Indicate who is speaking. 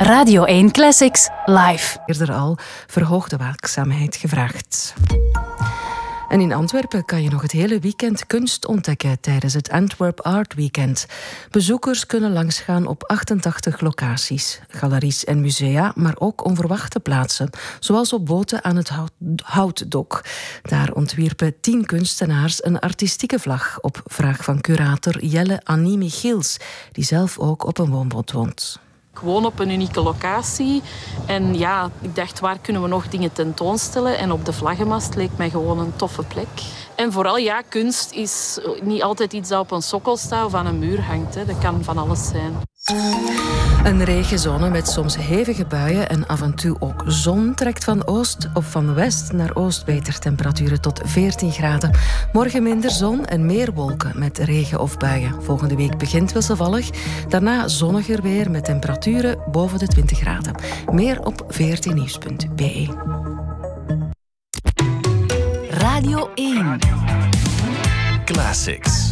Speaker 1: Radio 1 Classics live.
Speaker 2: Eerder al verhoogde waakzaamheid gevraagd. En in Antwerpen kan je nog het hele weekend kunst ontdekken tijdens het Antwerp Art Weekend. Bezoekers kunnen langsgaan op 88 locaties, galeries en musea, maar ook onverwachte plaatsen, zoals op boten aan het Houtdok. Daar ontwierpen 10 kunstenaars een artistieke vlag op vraag van curator Jelle Annie Michiels, die zelf ook op een woonboot woont.
Speaker 3: Gewoon op een unieke locatie. En ja, ik dacht, waar kunnen we nog dingen tentoonstellen? En op de vlaggenmast leek mij gewoon een toffe plek. En vooral, ja, kunst is niet altijd iets dat op een sokkel staat of aan een muur hangt. Hè. Dat kan van alles zijn.
Speaker 2: Een regenzone met soms hevige buien en af en toe ook zon trekt van oost of van west naar oost beter. Temperaturen tot 14 graden. Morgen minder zon en meer wolken met regen of buien. Volgende week begint wisselvallig. Daarna zonniger weer met temperaturen boven de 20 graden. Meer op 14nieuws.be.
Speaker 1: Radio 1
Speaker 4: Classics.